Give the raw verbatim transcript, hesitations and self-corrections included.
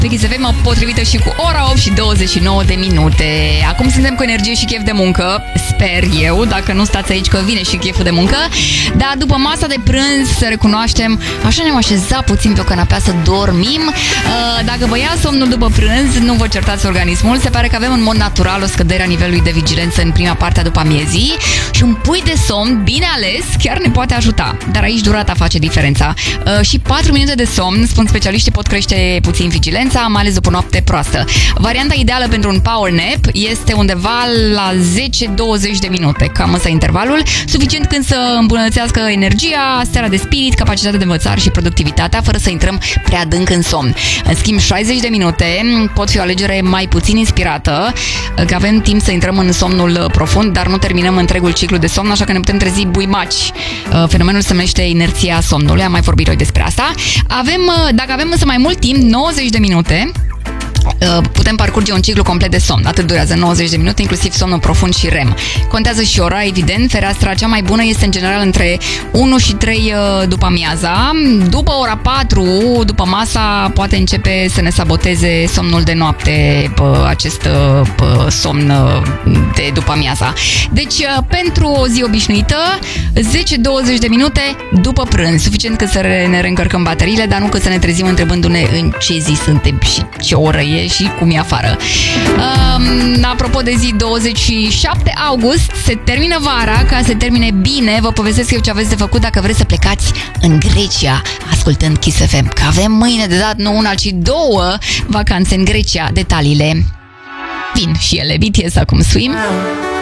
pe Kiss F M, potrivită și cu ora opt și douăzeci și nouă de minute. Acum suntem cu energie și chef de muncă, sper eu, dacă nu stați aici că vine și cheful de muncă. Dar după masa de prânz, să recunoaștem, așa ne-am așezat puțin pe o canapea să dormim. Dacă vă ia somnul după prânz, nu vă certați organismul. Se pare că avem în mod natural o scădere a nivelului de vigilență în prima parte a după amiezii și un pui de somn bine ales chiar ne poate ajuta. Dar aici durata face diferența. Și patru minute de somn, spun specialiștii, pot crește puțin vigilența, mai ales după o noapte proastă. Varianta ideală pentru un power nap este undeva la zece douăzeci de minute, cam ăsta intervalul, suficient când să îmbunătățească energia, starea de spirit, capacitatea de învățare și productivitatea, fără să intrăm prea adânc în somn. În schimb, șaizeci de minute pot fi o alegere mai puțin inspirată, că avem timp să intrăm în somnul profund, dar nu terminăm întregul ciclu de somn, așa că ne putem trezi buimaci. Fenomenul se numește inerția somnului, am mai vorbit noi despre asta. Avem, dacă avem însă mai mult timp, nouăzeci de minute, putem parcurge un ciclu complet de somn. Atât durează nouăzeci de minute, inclusiv somnul profund și REM. Contează și ora, evident. Fereastra cea mai bună este în general între unu și trei după amiaza. După ora patru, după masa, poate începe să ne saboteze somnul de noapte, acest somn de după amiaza. Deci, pentru o zi obișnuită, zece douăzeci de minute după prânz. Suficient cât să ne reîncărcăm bateriile, dar nu cât să ne trezim întrebându-ne în ce zi suntem și ce oră e și cum e afară. Um, apropo de zi douăzeci și șapte august, se termină vara, ca să termine bine, vă povestesc eu ce aveți de făcut dacă vreți să plecați în Grecia, ascultând Kiss F M, că avem mâine de dat nu una, ci două vacanțe în Grecia. Detaliile vin și ele. B T S acum, Swim.